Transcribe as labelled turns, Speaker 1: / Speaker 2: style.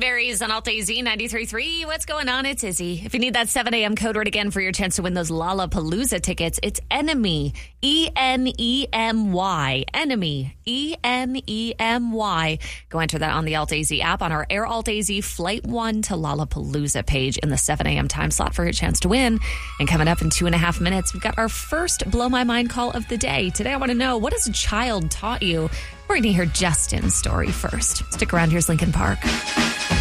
Speaker 1: Berries on Alt AZ 93.3. What's going on? It's Izzy. If you need that 7 a.m. code word again for your chance to win those Lollapalooza tickets, it's ENEMY. ENEMY. ENEMY. ENEMY. Go enter that on the Alt AZ app on our Air Alt AZ Flight 1 to Lollapalooza page in the 7 a.m. time slot for your chance to win. And coming up in 2.5 minutes, we've got our first Blow My Mind call of the day. Today, I want to know, what has a child taught you? We're going to hear Justin's story first. Stick around. Here's Linkin Park.